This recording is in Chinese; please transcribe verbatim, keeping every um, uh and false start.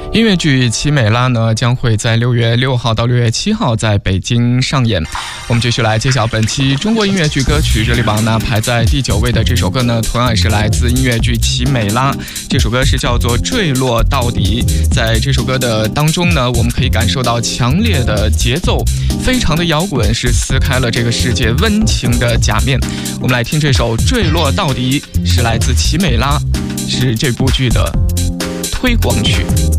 音乐剧《奇美拉》呢将会在六月六号到六月七号在北京上演。我们继续来揭晓本期中国音乐剧歌曲热力榜呢，排在第九位的这首歌呢，同样也是来自音乐剧《奇美拉》。这首歌是叫做《坠落到底》。在这首歌的当中呢，我们可以感受到强烈的节奏，非常的摇滚，是撕开了这个世界温情的假面。我们来听这首《坠落到底》，是来自《奇美拉》，是这部剧的推广曲。